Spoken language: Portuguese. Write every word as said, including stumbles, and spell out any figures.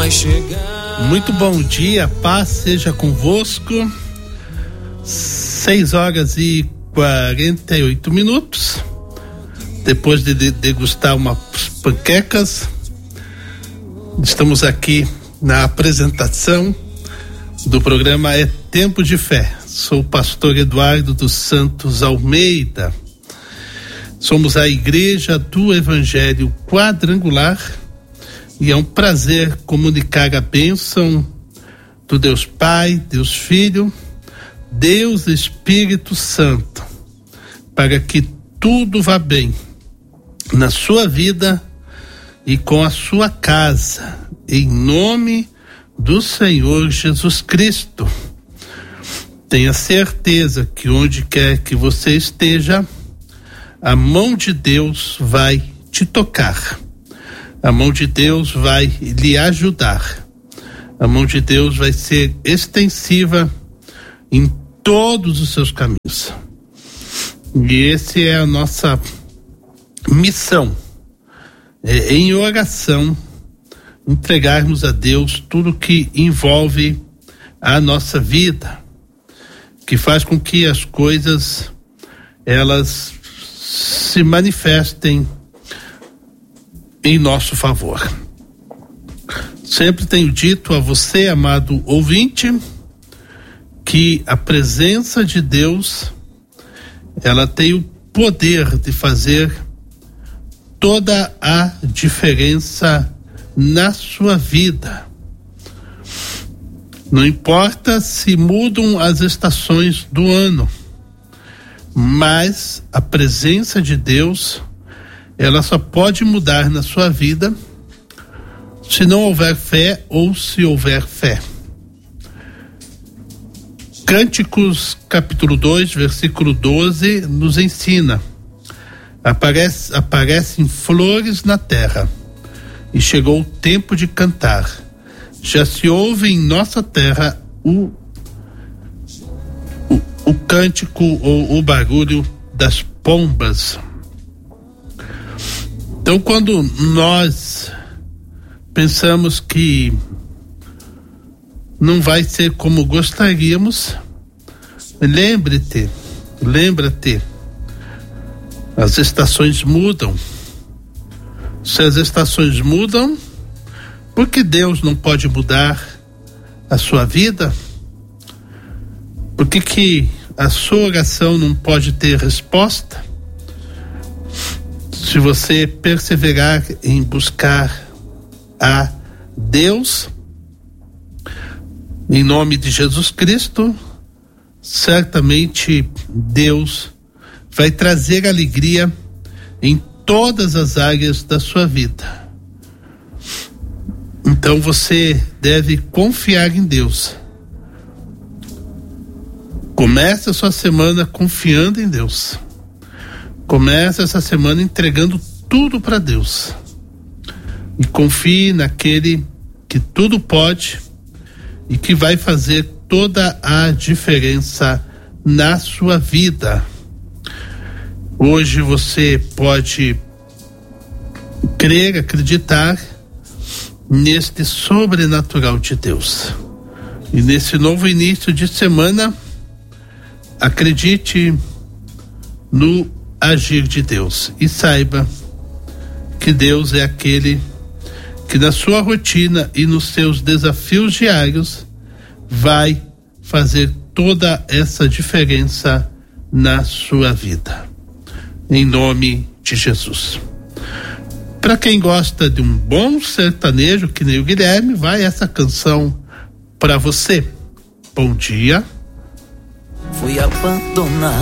mais chegar. Muito bom dia, paz seja convosco. Seis horas e quarenta e oito minutos. Depois de degustar umas panquecas, estamos aqui na apresentação do programa É Tempo de Fé. Sou o pastor Eduardo dos Santos Almeida. Somos a Igreja do Evangelho Quadrangular e é um prazer comunicar a bênção do Deus Pai, Deus Filho, Deus Espírito Santo, para que tudo vá bem na sua vida e com a sua casa, em nome do Senhor Jesus Cristo. Tenha certeza que onde quer que você esteja, a mão de Deus vai te tocar. A mão de Deus vai lhe ajudar. A mão de Deus vai ser extensiva em todos os seus caminhos. E essa é a nossa missão. É, em oração, entregarmos a Deus tudo que envolve a nossa vida, que faz com que as coisas elas se manifestem em nosso favor. Sempre tenho dito a você, amado ouvinte, que a presença de Deus ela tem o poder de fazer toda a diferença na sua vida. Não importa se mudam as estações do ano, mas a presença de Deus ela só pode mudar na sua vida se não houver fé ou se houver fé. Cânticos capítulo dois, versículo doze nos ensina: Aparece, aparecem flores na terra e chegou o tempo de cantar. Já se ouve em nossa terra o, o, o cântico ou o barulho das pombas. Então, quando nós pensamos que não vai ser como gostaríamos, lembre-te, lembra-te, as estações mudam. Se as estações mudam, por que Deus não pode mudar a sua vida? Por que que a sua oração não pode ter resposta? Se você perseverar em buscar a Deus, em nome de Jesus Cristo, certamente Deus vai trazer alegria em todas as áreas da sua vida. Então você deve confiar em Deus. Comece a sua semana confiando em Deus. Comece essa semana entregando tudo para Deus. E confie naquele que tudo pode e que vai fazer toda a diferença na sua vida. Hoje você pode crer, acreditar neste sobrenatural de Deus. E nesse novo início de semana, acredite no agir de Deus e saiba que Deus é aquele que na sua rotina e nos seus desafios diários vai fazer toda essa diferença na sua vida. Em nome de Jesus. Para quem gosta de um bom sertanejo, que nem o Guilherme, vai essa canção para você. Bom dia. Fui abandonado.